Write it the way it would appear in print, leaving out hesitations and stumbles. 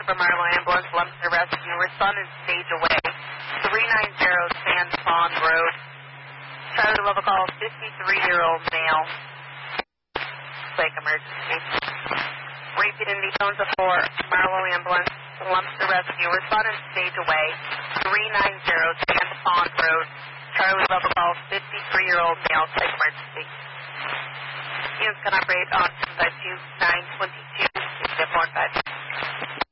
from Marlow Ambulance, Lumster Rescue. Your son is stage away. 390 Sand Pond Road. Charlie level call, 53-year-old male. Quick emergency. Repeating the phones of 4, Marlow Ambulance, Lumster Rescue. Your son is stage away. 390 Sand Pond Road. Charlie level call, 53-year-old male. Quick emergency. Units can operate on 252 922 6 4 5.